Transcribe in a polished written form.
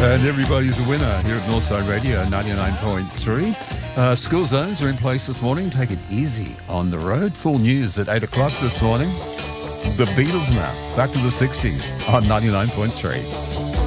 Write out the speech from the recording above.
And everybody's a winner here at Northside Radio 99.3. School zones are in place this morning. Take it easy on the road. Full news at 8 o'clock this morning. The Beatles now, back to the 60s on 99.3.